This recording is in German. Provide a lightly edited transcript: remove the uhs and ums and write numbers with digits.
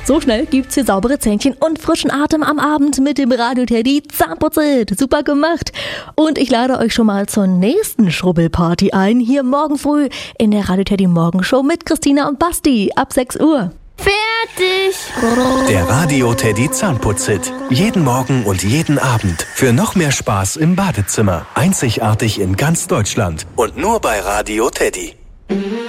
So schnell gibt's hier saubere Zähnchen und frischen Atem am Abend mit dem Radio Teddy Zahnputzit. Super gemacht. Und ich lade euch schon mal zur nächsten Schrubbelparty ein. Hier morgen früh in der Radio Teddy Morgenshow mit Christina und Basti ab 6 Uhr. Fertig! Der Radio Teddy Zahnputzhit. Jeden Morgen und jeden Abend. Für noch mehr Spaß im Badezimmer. Einzigartig in ganz Deutschland. Und nur bei Radio Teddy.